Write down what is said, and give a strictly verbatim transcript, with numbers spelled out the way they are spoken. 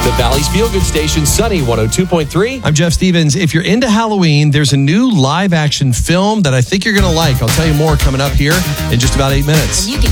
The Valley's Feel Good Station, Sunny one oh two point three. I'm Jeff Stevens. If you're into Halloween, there's a new live action film that I think you're going to like. I'll tell you more coming up here in just about eight minutes.